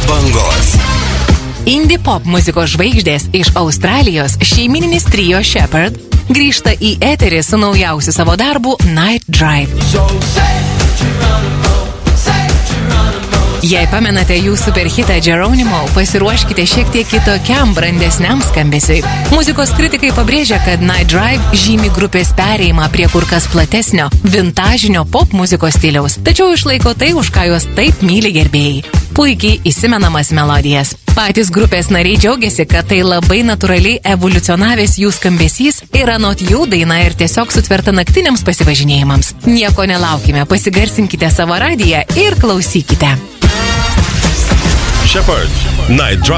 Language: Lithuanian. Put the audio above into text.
bangos. Indie pop muzikos žvaigždės iš Australijos šeimininis trio Shepherd grįžta į eterį su naujausiu savo darbu Night Drive. Jei pamenate jų superhitą Geronimo, pasiruoškite šiek tiek kitokiam brandesniam skambesiui. Muzikos kritikai pabrėžia, kad Night Drive žymi grupės perėjimą prie kur kas platesnio, vintažinio pop muzikos stiliaus, tačiau išlaiko tai, už ką juos taip myli gerbėjai. Puikiai įsimenamas melodijas. Patys grupės nariai džiaugiasi, kad tai labai natūraliai evoliucionavęs jų skambesys ir anot jų daina ir tiesiog sutverta naktiniams pasivažinėjimams. Nieko nelaukime, pasigarsinkite savo radiją ir klausykite. Shepherd, Night Drive.